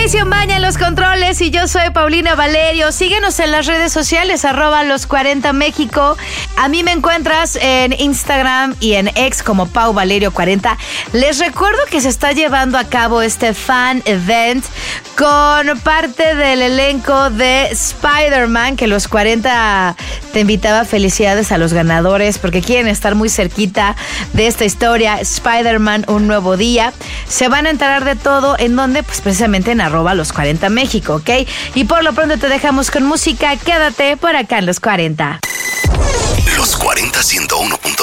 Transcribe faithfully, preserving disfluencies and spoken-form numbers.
Mauricio Maña en los controles y yo soy Paulina Valerio. Síguenos en las redes sociales, arroba los cuarenta México. A mí me encuentras en Instagram y en X como Pau Valerio cuarenta. Les recuerdo que se está llevando a cabo este fan event con parte del elenco de Spider-Man, que los cuarenta te invitaba. Felicidades a los ganadores porque quieren estar muy cerquita de esta historia. Spider-Man, un nuevo día. Se van a enterar de todo en donde, pues precisamente en arroba los cuarenta México, ¿ok? Y por lo pronto te dejamos con música. Quédate por acá en los cuarenta. Los cuarenta ciento uno punto